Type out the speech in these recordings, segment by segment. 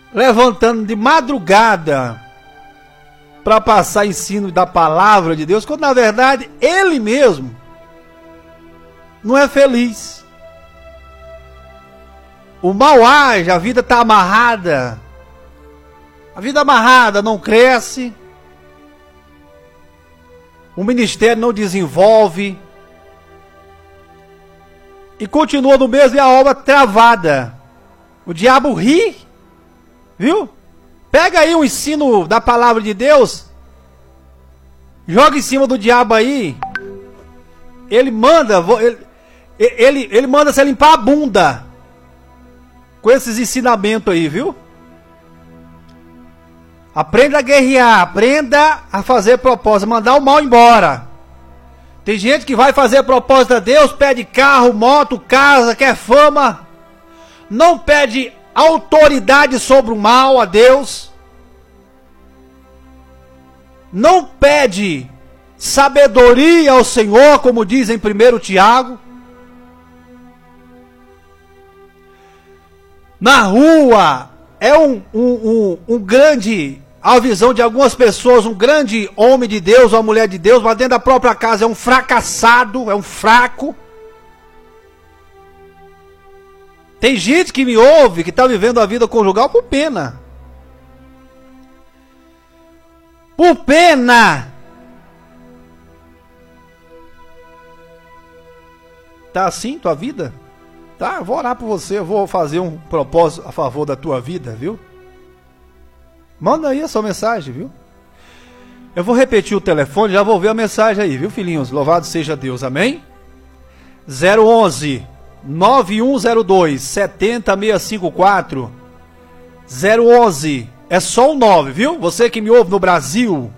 levantando de madrugada para passar ensino da palavra de Deus, quando na verdade ele mesmo não é feliz. O mal age, a vida está amarrada. A vida amarrada não cresce. O ministério não desenvolve. E continua no mesmo e a obra travada. O diabo ri, viu? Pega aí o ensino da palavra de Deus, joga em cima do diabo aí. Ele manda você limpar a bunda com esses ensinamentos aí, viu? Aprenda a guerrear, aprenda a fazer propósito, mandar o mal embora. Tem gente que vai fazer propósito a Deus, pede carro, moto, casa, quer fama, não pede autoridade sobre o mal a Deus, não pede sabedoria ao Senhor, como diz em 1 Tiago. Na rua é um grande, a visão de algumas pessoas, um grande homem de Deus, uma mulher de Deus, mas dentro da própria casa é um fracassado, é um fraco. Tem gente que me ouve, que está vivendo a vida conjugal por pena. Por pena. Tá assim tua vida? Tá, eu vou orar por você, eu vou fazer um propósito a favor da tua vida, viu? Manda aí a sua mensagem, viu? Eu vou repetir o telefone, já vou ver a mensagem aí, viu, filhinhos? Louvado seja Deus, amém? 011 9102 70654 011, é só o 9, viu? Você que me ouve no Brasil,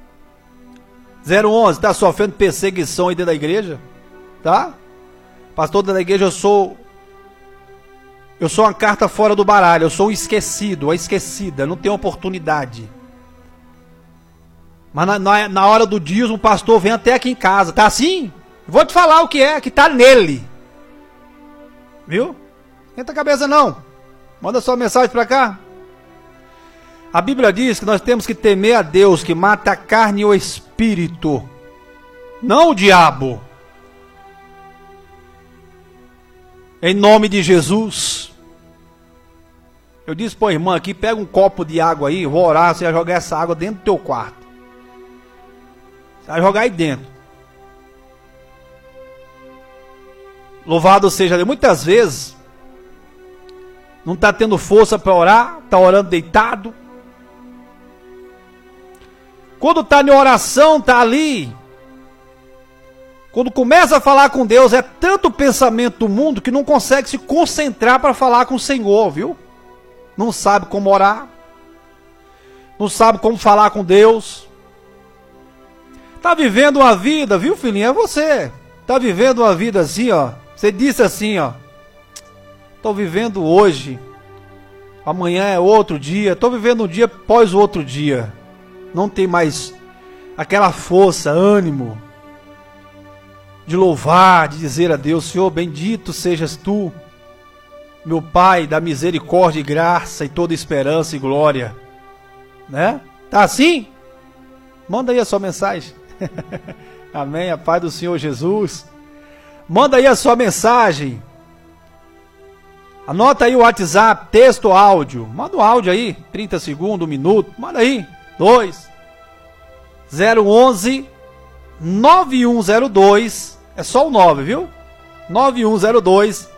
011, tá sofrendo perseguição aí dentro da igreja, tá? Pastor da igreja, eu sou uma carta fora do baralho, eu sou um esquecido, uma esquecida, não tenho oportunidade. Mas na hora do dízimo, o pastor vem até aqui em casa, tá assim? Vou te falar o que é, que tá nele. Viu? Esquenta a cabeça não. Manda sua mensagem pra cá. A Bíblia diz que nós temos que temer a Deus, que mata a carne e o espírito, não o diabo. Em nome de Jesus. Eu disse para a irmã aqui, pega um copo de água aí, vou orar, você vai jogar essa água dentro do teu quarto. Você vai jogar aí dentro. Louvado seja Deus. Muitas vezes não está tendo força para orar, está orando deitado. Quando está em oração, está ali. Quando começa a falar com Deus, é tanto pensamento do mundo que não consegue se concentrar para falar com o Senhor, viu? Não sabe como orar, não sabe como falar com Deus. Está vivendo uma vida, viu, filhinho? É você. Está vivendo uma vida assim, ó. Você disse assim, ó. Estou vivendo hoje. Amanhã é outro dia. Estou vivendo um dia após o outro dia. Não tem mais aquela força, ânimo de louvar, de dizer a Deus: Senhor, bendito sejas tu, meu Pai da misericórdia e graça e toda esperança e glória, né? Tá assim? Manda aí a sua mensagem. Amém, a paz do Senhor Jesus. Manda aí a sua mensagem. Anota aí o WhatsApp, texto ou áudio. Manda o áudio aí, 30 segundos, 1 minuto. Manda aí, 011 9102, é só o 9, viu? 9102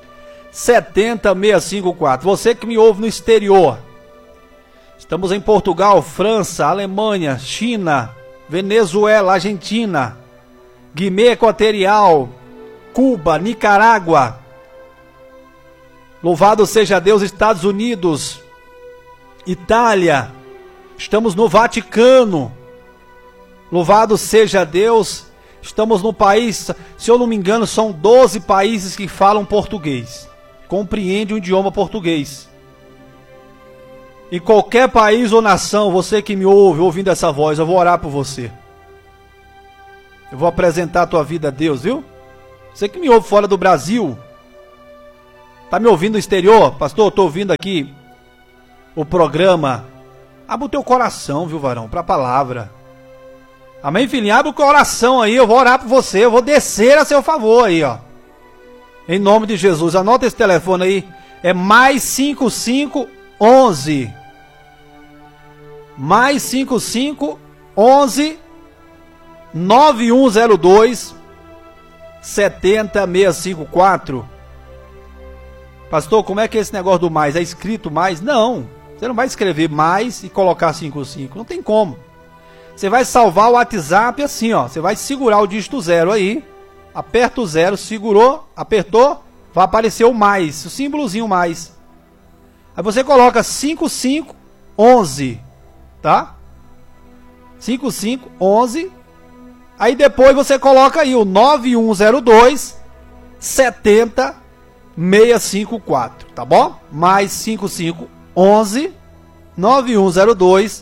70654. Você que me ouve no exterior. Estamos em Portugal, França, Alemanha, China, Venezuela, Argentina, Guiné Equatorial, Cuba, Nicarágua. Louvado seja Deus, Estados Unidos, Itália. Estamos no Vaticano. Louvado seja Deus. Estamos no país, se eu não me engano, são 12 países que falam português. Compreende o idioma português. Em qualquer país ou nação, você que me ouve, ouvindo essa voz, eu vou orar por você. Eu vou apresentar a tua vida a Deus, viu? Você que me ouve fora do Brasil, tá me ouvindo no exterior? Pastor, eu estou ouvindo aqui o programa, abre o teu coração, viu, varão, para a palavra. Amém, filhinho? Abre o coração aí, eu vou orar por você, eu vou descer a seu favor aí, ó. Em nome de Jesus, anota esse telefone aí, é mais 5511. Mais 5511 9102 70654. Pastor, como é que é esse negócio do mais? É escrito mais? Não, você não vai escrever mais e colocar 55, não tem como. Você vai salvar o WhatsApp assim, ó. Você vai segurar o dígito 0 aí, aperta o 0, segurou, apertou, vai aparecer o mais, o símbolozinho mais. Aí você coloca 5511, tá? 5511. Aí depois você coloca aí o 9102 70654, tá bom? Mais 5511 9102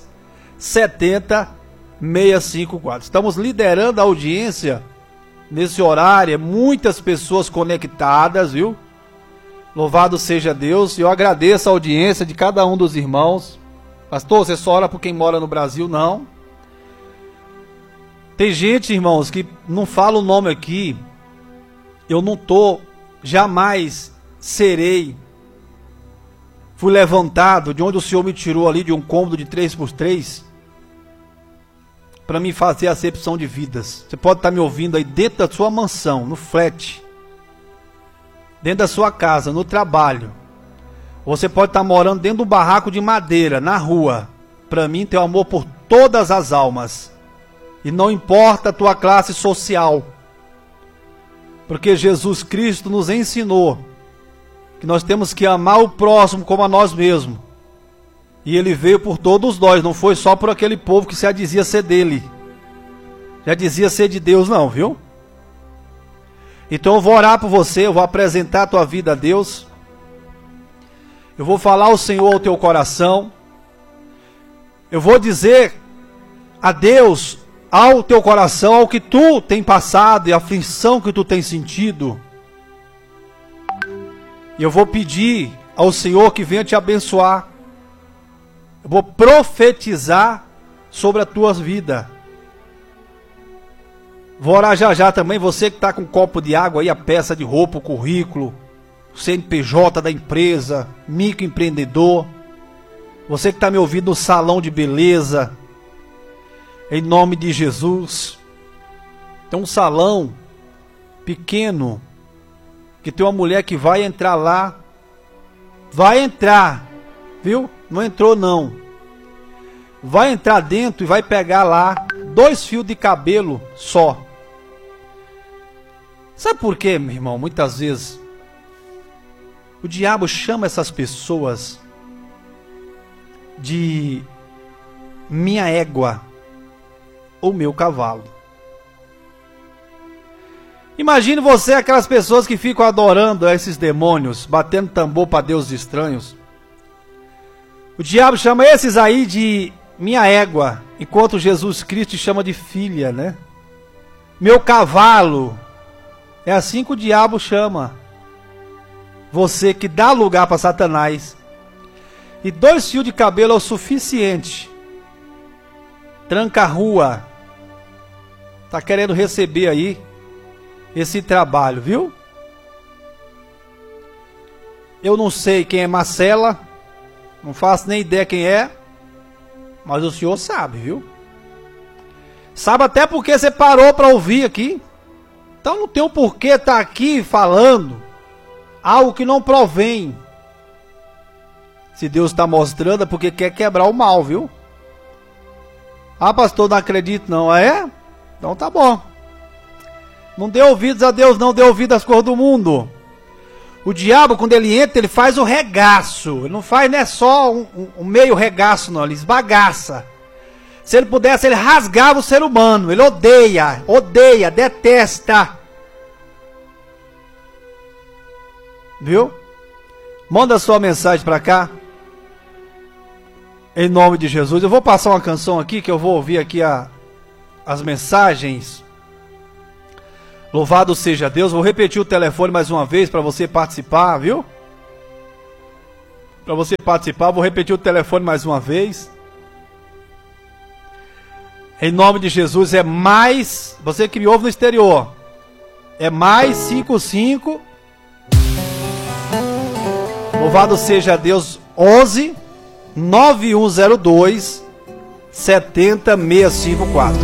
70654. Estamos liderando a audiência nesse horário, muitas pessoas conectadas, viu? Louvado seja Deus. Eu agradeço a audiência de cada um dos irmãos. Pastor, você só ora por quem mora no Brasil? Não. Tem gente, irmãos, que não fala o nome aqui. Eu não tô, jamais serei. Fui levantado de onde o Senhor me tirou ali, de um cômodo de 3x3, para me fazer acepção de vidas. Você pode estar me ouvindo aí dentro da sua mansão, no flat, dentro da sua casa, no trabalho. Você pode estar morando dentro de um barraco de madeira, na rua. Para mim, tenho amor por todas as almas. E não importa a tua classe social. Porque Jesus Cristo nos ensinou que nós temos que amar o próximo como a nós mesmos. E ele veio por todos nós, não foi só por aquele povo que já dizia ser dele. Já dizia ser de Deus não, viu? Então eu vou orar por você, eu vou apresentar a tua vida a Deus. Eu vou falar ao Senhor ao teu coração. Eu vou dizer a Deus ao teu coração, ao que tu tem passado e a aflição que tu tem sentido. E eu vou pedir ao Senhor que venha te abençoar. Eu vou profetizar sobre a tua vida. Vou orar já já também, você que está com um copo de água aí, a peça de roupa, o currículo, o CNPJ da empresa, microempreendedor. Você que está me ouvindo no salão de beleza, em nome de Jesus. Tem um salão pequeno, que tem uma mulher que vai entrar lá. Vai entrar, viu? Não entrou não. Vai entrar dentro e vai pegar lá 2 fios de cabelo só. Sabe por quê, meu irmão? Muitas vezes o diabo chama essas pessoas de minha égua ou meu cavalo. Imagine você aquelas pessoas que ficam adorando esses demônios, batendo tambor para deuses estranhos. O diabo chama esses aí de minha égua, enquanto Jesus Cristo chama de filha, né? Meu cavalo. É assim que o diabo chama você, que dá lugar para Satanás. E 2 fios de cabelo é o suficiente. Tranca a rua. Tá querendo receber aí esse trabalho, viu? Eu não sei quem é Marcela, não faço nem ideia quem é, mas o senhor sabe, viu? Sabe até porque você parou para ouvir aqui. Então não tem um porquê estar aqui falando algo que não provém. Se Deus está mostrando é porque quer quebrar o mal, viu? Ah, pastor, não acredito não. Ah, é? Então tá bom. Não dê ouvidos a Deus, não dê ouvidos às coisas do mundo. O diabo, quando ele entra, ele faz o regaço. Ele não faz, não é só um meio regaço, não. Ele esbagaça. Se ele pudesse, ele rasgava o ser humano. Ele odeia, detesta. Viu? Manda sua mensagem para cá. Em nome de Jesus. Eu vou passar uma canção aqui, que eu vou ouvir aqui as mensagens. Louvado seja Deus. Vou repetir o telefone mais uma vez para você participar, viu? para você participar. Vou repetir o telefone mais uma vez. Em nome de Jesus, é mais, você que me ouve no exterior, é mais 55, louvado seja Deus, 11 9102 70654.